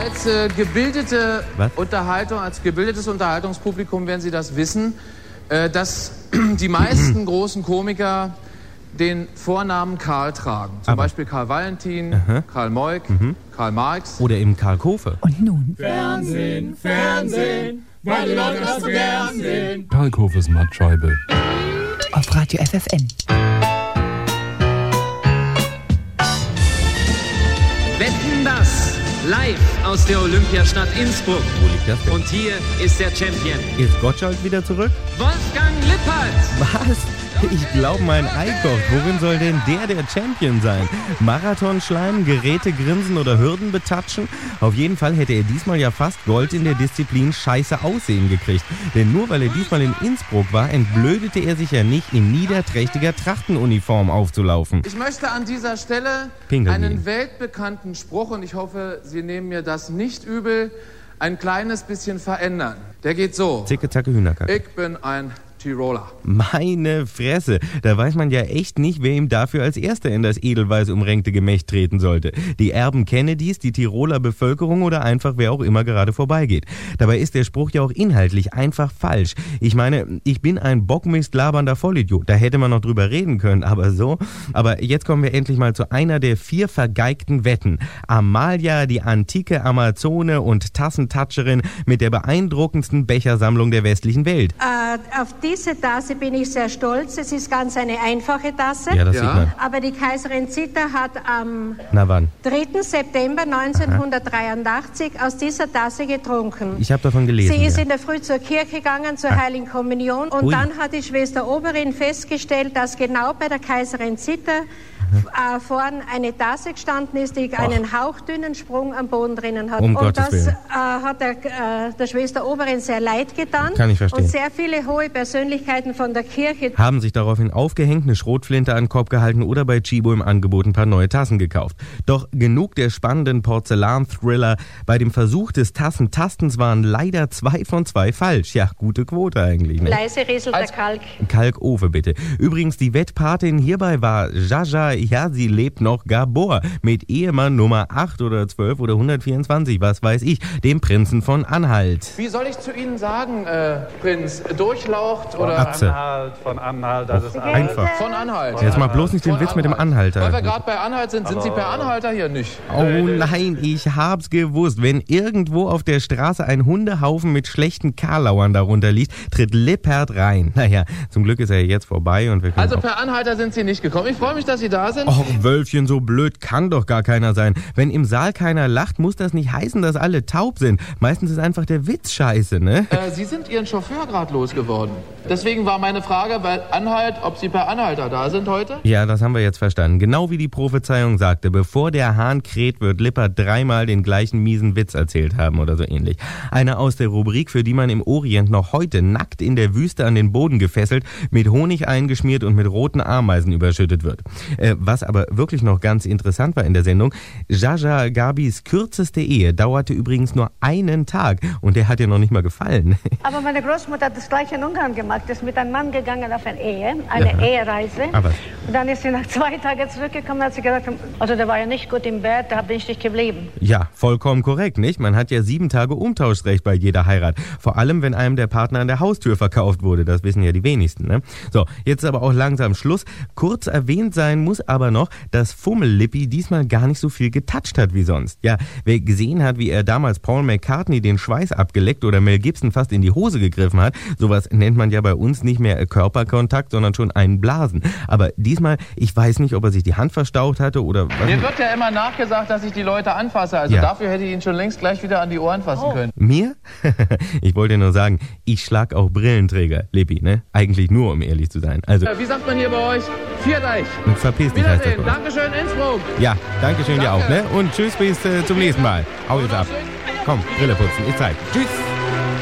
Als gebildetes Unterhaltungspublikum werden Sie das wissen, dass die meisten großen Komiker den Vornamen Karl tragen. Zum Beispiel Karl Valentin, Karl Moik, Karl Marx. Oder eben Karl Kofe. Und nun? Fernsehen, Fernsehen, weil die Leute das so gern sehen. Karl Kofes Mattscheibe. Auf Radio FFN. Wetten, das live aus der Olympiastadt Innsbruck. Wo liegt das denn? Und hier ist der Champion. Ist Gottschalk wieder zurück? Wolfgang Lippert. Was? Ich glaube, mein Ei kocht. Worin soll denn der Champion sein? Marathon schleimen, Geräte grinsen oder Hürden betatschen? Auf jeden Fall hätte er diesmal ja fast Gold in der Disziplin Scheiße aussehen gekriegt. Denn nur weil er diesmal in Innsbruck war, entblödete er sich ja nicht, in niederträchtiger Trachtenuniform aufzulaufen. Ich möchte an dieser Stelle einen weltbekannten Spruch, und ich hoffe, Sie nehmen mir das nicht übel, ein kleines bisschen verändern. Der geht so. Zicke, zacke, Hühnerkacke. Ich bin ein Tiroler. Meine Fresse, da weiß man ja echt nicht, wer ihm dafür als Erster in das edelweiß umränkte Gemächt treten sollte. Die Erben Kennedys, die Tiroler Bevölkerung oder einfach wer auch immer gerade vorbeigeht. Dabei ist der Spruch ja auch inhaltlich einfach falsch. Ich meine, ich bin ein Bockmist labernder Vollidiot. Da hätte man noch drüber reden können, aber so. Aber jetzt kommen wir endlich mal zu einer der 4 vergeigten Wetten. Amalia, die antike Amazone und Tassentatscherin mit der beeindruckendsten Bechersammlung der westlichen Welt. Auf diese Tasse bin ich sehr stolz. Es ist ganz eine einfache Tasse. Ja, das sieht man. Aber die Kaiserin Zita hat am 3. September 1983 aus dieser Tasse getrunken. Ich habe davon gelesen. Sie ist in der Früh zur Kirche gegangen, zur Heiligen Kommunion. Und dann hat die Schwester Oberin festgestellt, dass genau bei der Kaiserin Zita vorn eine Tasse gestanden ist, die einen hauchdünnen Sprung am Boden drinnen hat. Um und Gottes Willen. Hat der Schwester Oberin sehr leid getan. Kann ich verstehen. Und sehr viele hohe Persönlichkeiten von der Kirche haben sich daraufhin aufgehängt, eine Schrotflinte an den Kopf gehalten oder bei Chibo im Angebot ein paar neue Tassen gekauft. Doch genug der spannenden Porzellan-Thriller. Bei dem Versuch des Tassentastens waren leider 2 von 2 falsch. Ja, gute Quote eigentlich. Ne? Leise rieselt der Kalk. Kalkofe bitte. Übrigens, die Wettpatin hierbei war Jaja, ja, sie lebt noch, Gabor, mit Ehemann Nummer 8 oder 12 oder 124, was weiß ich, dem Prinzen von Anhalt. Wie soll ich zu Ihnen sagen, Prinz? Durchlaucht oder... Von Anhalt, das ist einfach. Von Anhalt. Jetzt mach bloß nicht den Witz mit dem Anhalter. Weil wir gerade bei Anhalt sind Sie per Anhalter hier nicht? Oh nein, ich hab's gewusst. Wenn irgendwo auf der Straße ein Hundehaufen mit schlechten Karlauern darunter liegt, tritt Lippert rein. Naja, zum Glück ist er jetzt vorbei und wir können Also per Anhalter sind Sie nicht gekommen. Ich freue mich, dass Sie da sind. Och, Wölfchen, so blöd kann doch gar keiner sein. Wenn im Saal keiner lacht, muss das nicht heißen, dass alle taub sind. Meistens ist einfach der Witz scheiße, ne? Sie sind Ihren Chauffeur gerade losgeworden. Deswegen war meine Frage bei Anhalt, ob Sie per Anhalter da sind heute? Ja, das haben wir jetzt verstanden. Genau wie die Prophezeiung sagte, bevor der Hahn kräht, wird Lippert 3-mal den gleichen miesen Witz erzählt haben oder so ähnlich. Einer aus der Rubrik, für die man im Orient noch heute nackt in der Wüste an den Boden gefesselt, mit Honig eingeschmiert und mit roten Ameisen überschüttet wird. Was aber wirklich noch ganz interessant war in der Sendung, Jaja Gabis kürzeste Ehe dauerte übrigens nur einen Tag und der hat ihr noch nicht mal gefallen. Aber meine Großmutter hat das gleiche in Ungarn gemacht. Ist mit einem Mann gegangen auf eine Ehereise. Und dann ist sie nach 2 Tagen zurückgekommen und hat sie gesagt, also der war ja nicht gut im Bett, da bin ich nicht geblieben. Ja, vollkommen korrekt, nicht? Man hat ja 7 Tage Umtauschrecht bei jeder Heirat. Vor allem, wenn einem der Partner an der Haustür verkauft wurde. Das wissen ja die wenigsten, ne? So, jetzt ist aber auch langsam Schluss. Kurz erwähnt sein muss aber noch, dass Fummel-Lippi diesmal gar nicht so viel getatscht hat wie sonst. Ja, wer gesehen hat, wie er damals Paul McCartney den Schweiß abgeleckt oder Mel Gibson fast in die Hose gegriffen hat, sowas nennt man ja bei uns nicht mehr Körperkontakt, sondern schon einen Blasen. Aber diesmal, ich weiß nicht, ob er sich die Hand verstaucht hatte oder... Mir wird ja immer nachgesagt, dass ich die Leute anfasse. Also dafür hätte ich ihn schon längst gleich wieder an die Ohren fassen können. Mir? Ich wollte nur sagen, ich schlag auch Brillenträger, Lippi, ne? Eigentlich nur, um ehrlich zu sein. Also... Wie sagt man hier bei euch? Viert euch! Verpiss dich, heißt das. Dankeschön, Innsbruck! Ja, dankeschön dir auch, ne? Und tschüss, bis zum nächsten Mal. Hau jetzt ab. Komm, Brille putzen, ist Zeit. Tschüss!